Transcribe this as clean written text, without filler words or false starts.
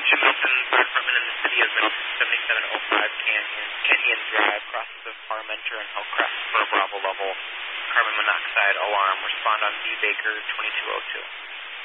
Jim Milton, Fire Department in the City of Middleton, 7705 Canyon Drive, crosses of Parmenter and Hillcrest for a Bravo level carbon monoxide alarm. Respond on B. Baker 2202.